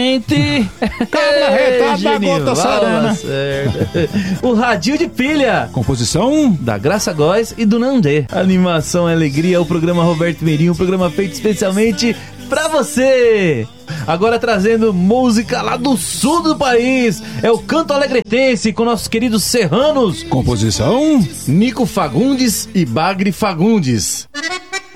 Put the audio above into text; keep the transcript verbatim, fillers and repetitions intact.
gente! Cabra retada da gota sarana. O Radinho de Pilha. Composição da Graça Góes e do Nandê. Animação e alegria, o programa Roberto Meirinho, um programa feito especialmente pra você. Agora trazendo música lá do sul do país. É o Canto Alegretense com nossos queridos serranos. Composição Nico Fagundes e Bagre Fagundes.